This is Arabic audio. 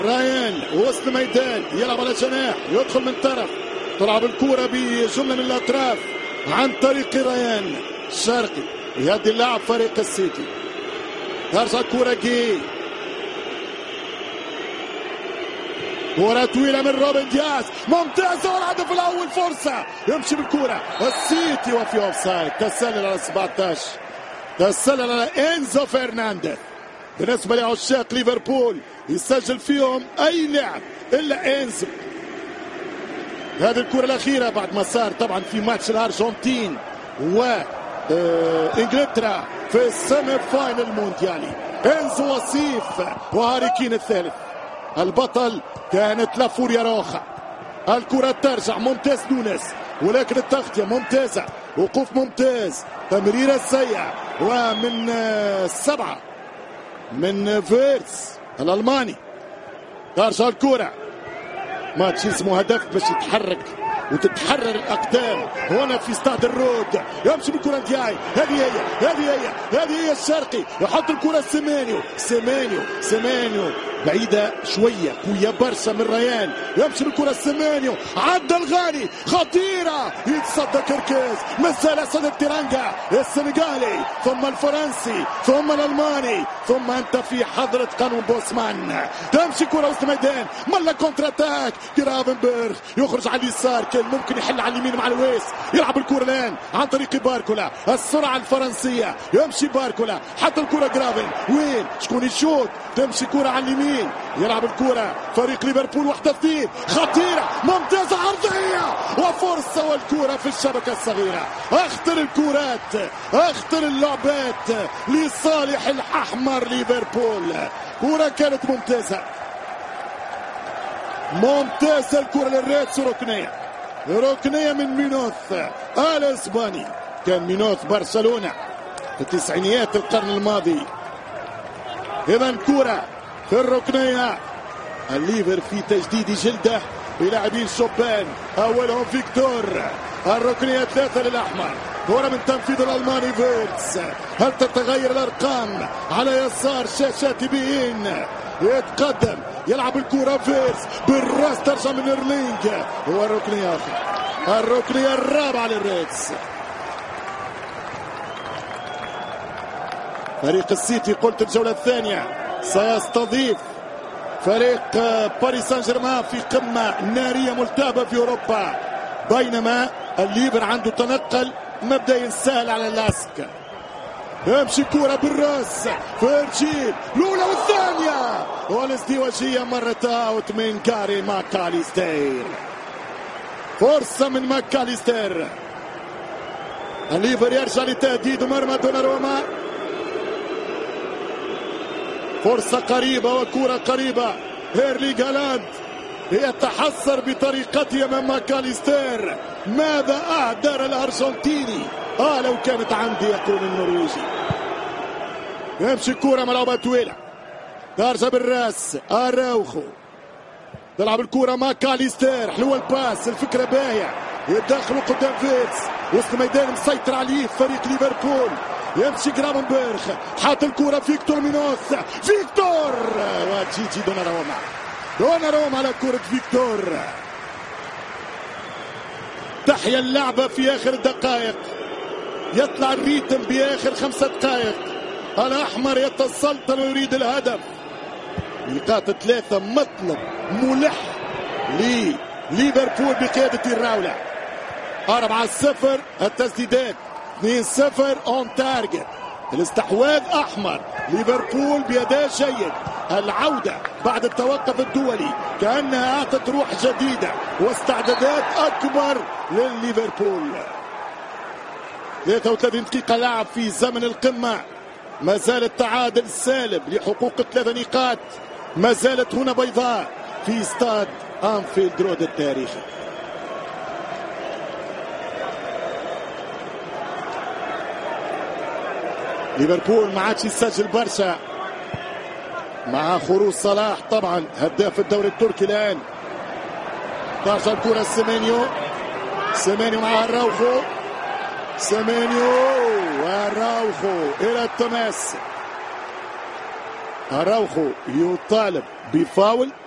رايان وسط الميدان يلعب على جناح يدخل من طرف تلعب الكرة بجملة من الأطراف عن طريق ريان الشرقي يهدي اللاعب فريق السيتي. ترجع الكرة كرة طويلة من روبن دياز ممتازة والهدف الأول فرصة يمشي بالكرة السيتي وفي أوفسايد. تسلل على 17 تسلل على إنزو فرنانديز. بالنسبة لعشاق ليفربول يسجل فيهم أي لاعب إلا إنزو. هذه الكرة الأخيرة بعد ما صار طبعا في ماتش الأرجنتين وإنجلترا في السيمي فاينل المونديالي. إنزو وصيف وهاري كين الثالث. البطل كانت لافوريا روخا. الكرة ترجع ممتاز نونس ولكن التغطية ممتازة وقوف ممتاز تمريرة سيئة ومن 7 من فيرتس الألماني. ترجع الكرة ماتش اسمه هدف باش يتحرك وتتحرر الأقدام هنا في استاد الرود. يمشي بالكرة دياي هذه هي الشرقي يحط الكرة سيمانيو بعيدة شوية قوية برشا من ريان. يمشي بالكرة سيمانيو عدى الغاني خطيرة يتصدى كركيز مازال أسد التيرانجا السنغالي ثم الفرنسي ثم الألماني ثم أنت في حضرة قانون بوسمان. تمشي كرة وسط الميدان ملا كونتر اتاك جرافنبرغ يخرج على اليسار كان ممكن يحل على اليمين مع لويس. يلعب الكرة الآن عن طريق باركولا السرعة الفرنسية يمشي باركولا حتى الكرة جرافن وين شكون يشوت. تمشي كرة على اليمين يلعب الكرة فريق ليفربول واحدة اثنين خطيرة ممتازة عرضية وفرصة والكرة في الشبكة الصغيرة. اخطر الكرات اخطر اللعبات لصالح الأحمر ليفربول. كرة كانت ممتازة الكرة للريتس ركنية من مينوث الاسباني. كان مينوث برشلونة في التسعينيات القرن الماضي. اذا كرة في الركنية الليفر في تجديد جلده بلاعبين شوبان اولهم فيكتور. الركنية 3 للأحمر. كرة من تنفيذ الألماني فيرتس. هل تتغير الأرقام على يسار شاشة بيين يتقدم يلعب الكرة فيرتس بالراس ترجع من إيرلينج. هو الركنية الرابعة للريتس. فريق السيتي قلت الجولة الثانية سيستضيف فريق باريس سان جيرمان في قمة نارية ملتهبة في أوروبا بينما الليفر عنده تنقل مبدئيا سهل على لاسك. يمشي كرة بالراس فيرجيل الأولى والثانية والازدواجية مرت اوت من كاري ماكاليستير. فرصة من ماكاليستير. الليفر يرجع لتهديد مرمى دوناروما. فرصة قريبة وكرة قريبة. هيرلي هالاند يتحسر بطريقته امام ماكاليستير. ماذا اهدر الارجنتيني؟ لو كانت عندي يقول النرويجي. يمشي الكرة ملعوبة طويلة ترجع بالراس اراوخو تلعب الكرة ماكاليستير حلوة الباس الفكرة باهية يدخلوا قدام فيتس وسط الميدان مسيطر عليه فريق ليفربول. يمشي جرافنبرغ حاط الكرة فيكتور مينوث وجيجي دوناروما على كرة فيكتور. تحيا اللعبة في آخر الدقائق. يطلع الريتم بآخر 5 دقائق. الأحمر يتسلطن ويريد الهدف. نقاط 3 مطلب ملح لليفربول بقيادة الراولة. 4-0 التسديدات 2-0 اون تارجت. الاستحواذ احمر ليفربول بأداء جيد. العودة بعد التوقف الدولي كأنها اعطت روح جديدة واستعدادات اكبر لليفربول. 33 دقيقة لعب في زمن القمة. ما زال التعادل سالب لحقوق 3 نقاط. ما زالت هنا بيضاء في استاد أنفيلد رود التاريخي. ليفربول ما عادش يسجل برشا مع خروج صلاح طبعا هداف الدوري التركي الان. ترجع الكرة سيمانيو مع الراوخو الى التماس. الراوخو يطالب بفاول